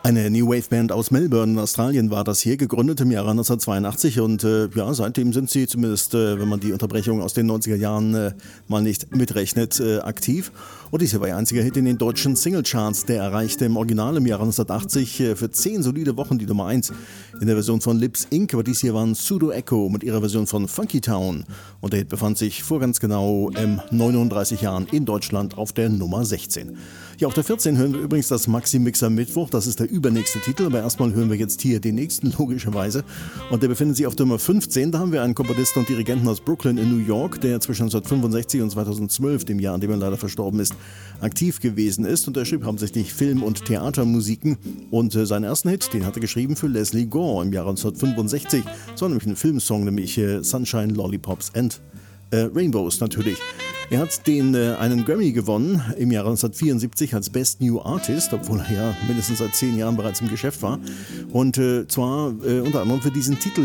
Eine New Wave Band aus Melbourne in Australien war das hier, gegründet im Jahre 1982 und ja, seitdem sind sie zumindest, wenn man die Unterbrechung aus den 90er Jahren mal nicht mitrechnet, aktiv. Und dies hier war ihr einziger Hit in den deutschen Singlecharts, der erreichte im Original im Jahre 1980 für 10 solide Wochen die Nummer 1. In der Version von Lips Inc., aber dies hier waren Pseudo Echo mit ihrer Version von Funky Town. Und der Hit befand sich vor ganz genau 39 Jahren in Deutschland auf der Nummer 16. Ja, auf der 14 hören wir übrigens das Maxi-Mixer Mittwoch, das ist der übernächste Titel, aber erstmal hören wir jetzt hier den nächsten, logischerweise. Und der befindet sich auf der Nummer 15, da haben wir einen Komponisten und Dirigenten aus Brooklyn in New York, der zwischen 1965 und 2012, dem Jahr, in dem er leider verstorben ist, aktiv gewesen ist. Und er schrieb hauptsächlich Film- und Theatermusiken und seinen ersten Hit, den hat er geschrieben für Leslie Gore im Jahre 1965. Das war nämlich ein Filmsong, nämlich Sunshine, Lollipops and Rainbows natürlich. Er hat einen Grammy gewonnen im Jahre 1974 als Best New Artist, obwohl er ja mindestens seit 10 Jahren bereits im Geschäft war. Und zwar unter anderem für diesen Titel